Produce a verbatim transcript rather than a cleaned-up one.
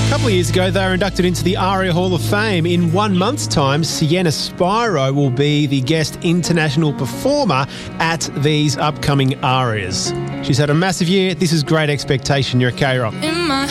A couple of years ago, they were inducted into the ARIA Hall of Fame. In one month's time, Sienna Spiro will be the guest international performer at these upcoming ARIAs. She's had a massive year. This is Great Expectation. You're a K-Rock.